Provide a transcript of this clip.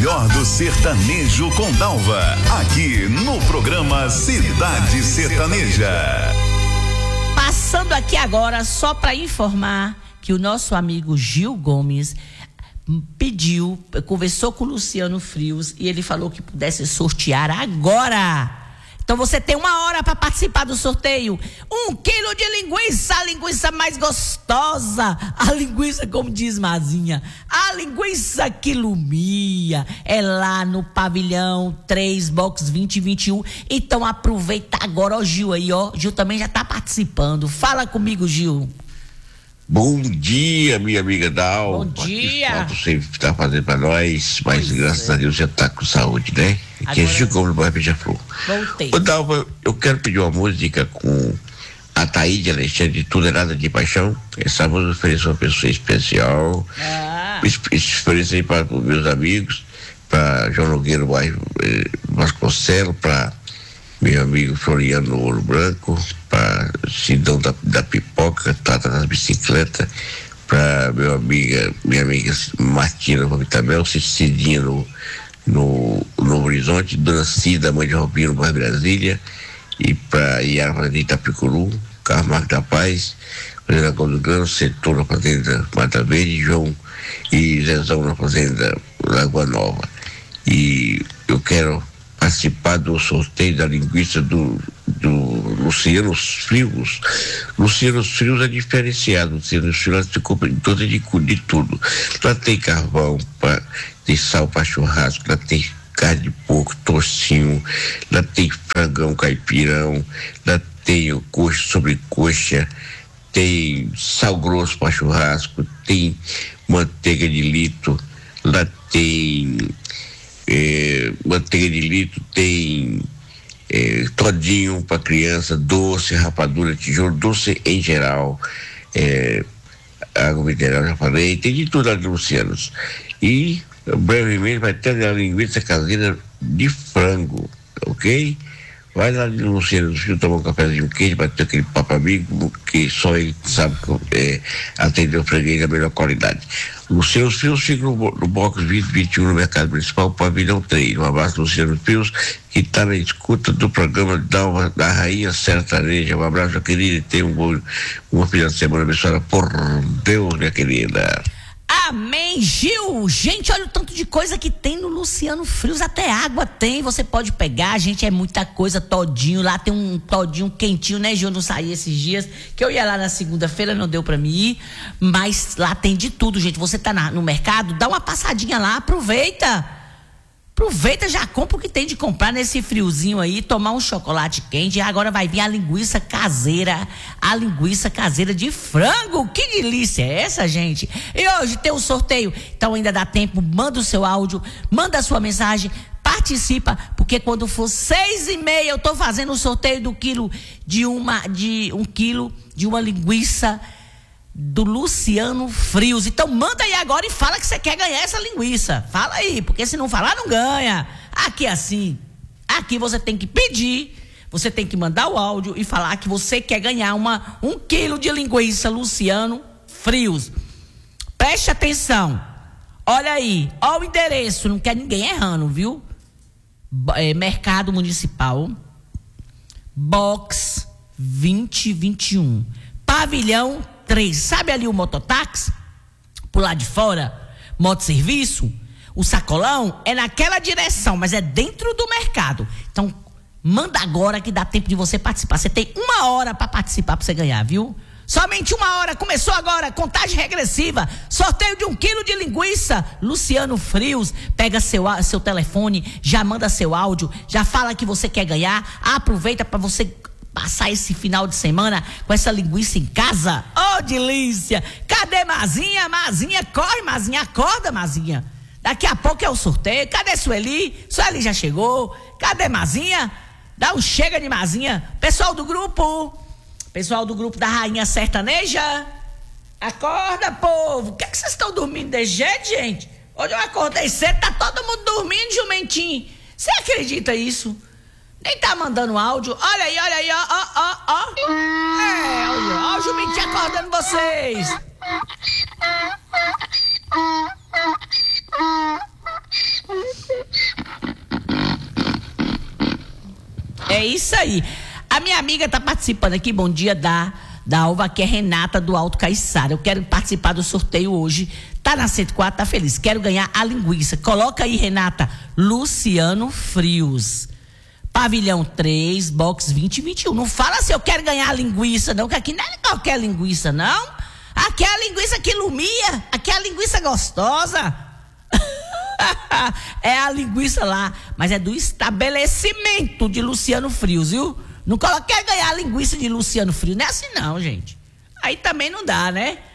melhor do sertanejo com Dalva, aqui no programa Cidade Sertaneja. Passando aqui agora só para informar que o nosso amigo Gil Gomes conversou com o Luciano Frios e ele falou que pudesse sortear agora. Então você tem 1 hora para participar do sorteio. 1 quilo de linguiça, a linguiça mais gostosa. A linguiça, como diz Mazinha, a linguiça que lumia. É lá no pavilhão 3, box 2021. Então aproveita agora, ó, Gil aí, ó. Gil também já tá participando. Fala comigo, Gil. Bom dia, minha amiga Dal. Bom dia. Você está fazendo para nós, mas graças a Deus já está com saúde, né? Que Agora... chegou no bairro Beija-Flor. Voltei. Ô Dalva, eu quero pedir uma música com a Taíde Alexandre, Tudo é Nada de Paixão. Essa música oferece uma pessoa especial. Oferece aí para os meus amigos, para João Nogueira, bairro Vasconcelos, para meu amigo Floriano Ouro Branco, para Sidão da Pipoca, Tata das Bicicletas, para minha amiga Martina Vitamel, Cidinha no Horizonte, Dona Cida, mãe de Robinho, no bairro Brasília, e para Iara de Itapicuru, Carlos Marcos da Paz, Fazenda Gondo Grano, Setor na Fazenda Mata Verde, João e Zezão na Fazenda Lagoa Nova. E eu quero participar do sorteio da linguiça do Luciano Frios. Luciano Frios é diferenciado. Luciano Frios se compra toda de tudo. Lá tem carvão, tem sal para churrasco, lá tem carne de porco, torcinho, lá tem frangão caipirão, lá tem coxa sobre coxa, tem sal grosso para churrasco, tem manteiga de litro, lá tem manteiga de litro, tem todinho para criança, doce, rapadura, tijolo, doce em geral, água mineral, já falei, tem de tudo ali, Lucianos. E brevemente vai ter a linguiça caseira de frango, ok? Vai lá no Luciano do Filho tomar um cafezinho quente, vai ter aquele papo amigo que só ele sabe atender o freguês da melhor qualidade. Luciano Fios fica no box 2021 no Mercado Municipal, Pavilhão 3. Um abraço, Luciano Fios, que está na escuta do programa da Rainha Sertaneja. Um abraço, minha querida, e tenha uma final de semana abençoada por Deus, minha querida. Amém, Gil. Gente, olha o tanto de coisa que tem no Luciano Frios, até água tem, você pode pegar, gente, é muita coisa, todinho, lá tem um todinho quentinho, né, Gil? Eu não saí esses dias, que eu ia lá na segunda-feira, não deu pra mim ir, mas lá tem de tudo, gente. Você tá no mercado, dá uma passadinha lá, aproveita, já compra o que tem de comprar nesse friozinho aí, tomar um chocolate quente. E agora vai vir a linguiça caseira de frango. Que delícia é essa, gente? E hoje tem um sorteio, então ainda dá tempo, manda o seu áudio, manda a sua mensagem, participa, porque quando for 6h30 eu tô fazendo o sorteio do quilo de um quilo de uma linguiça do Luciano Frios. Então manda aí agora e fala que você quer ganhar essa linguiça. Fala aí, porque se não falar, não ganha. Aqui é assim. Aqui você tem que pedir, você tem que mandar o áudio e falar que você quer ganhar 1 quilo de linguiça Luciano Frios. Preste atenção. Olha aí, olha o endereço, não quer ninguém errando, viu? Mercado Municipal, box 2021, Pavilhão 3, sabe ali o mototáxi? Por lá de fora, motoserviço, o sacolão é naquela direção, mas é dentro do mercado. Então, manda agora que dá tempo de você participar. Você tem 1 hora para participar, para você ganhar, viu? Somente 1 hora, começou agora, contagem regressiva, sorteio de 1 quilo de linguiça, Luciano Frios. Pega seu telefone, já manda seu áudio, já fala que você quer ganhar, aproveita para você passar esse final de semana com essa linguiça em casa. Oh, delícia! Cadê Mazinha? Mazinha, corre, Mazinha, acorda, Mazinha. Daqui a pouco é o sorteio. Cadê Sueli? Sueli já chegou. Cadê Mazinha? Dá um chega de Mazinha. Pessoal do grupo da Rainha Sertaneja, acorda, povo. O que é que vocês estão dormindo de jeito, gente? Hoje eu acordei cedo, tá todo mundo dormindo, jumentinho. Você acredita isso? Nem tá mandando áudio. Olha aí, ó. Olha o jumentinho acordando vocês. É isso aí. A minha amiga tá participando aqui, bom dia, da Alva, que é Renata do Alto Caiçara. Eu quero participar do sorteio hoje. Tá na 104, tá feliz. Quero ganhar a linguiça. Coloca aí, Renata, Luciano Frios. Pavilhão 3, box 2021. Não fala assim, eu quero ganhar a linguiça, não, que aqui não é qualquer linguiça, não. Aqui é a linguiça que ilumia, aqui é a linguiça gostosa. É a linguiça lá, mas é do estabelecimento de Luciano Frios, viu? Não quer ganhar a linguiça de Luciano Frios, não é assim não, gente. Aí também não dá, né?